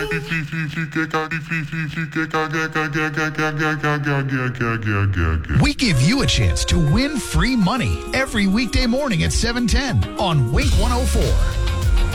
We give you a chance to win free money every weekday morning at 7:10 on Wink 104.